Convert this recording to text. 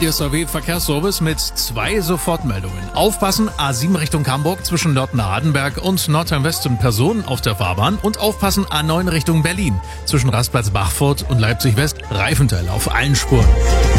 Radio SAW Verkehrsservice mit 2 Sofortmeldungen. Aufpassen, A7 Richtung Hamburg zwischen Nordnadenberg und Nordrhein-West sind Personen auf der Fahrbahn und aufpassen A9 Richtung Berlin zwischen Rastplatz Bachfurt und Leipzig West Reifenteile auf allen Spuren.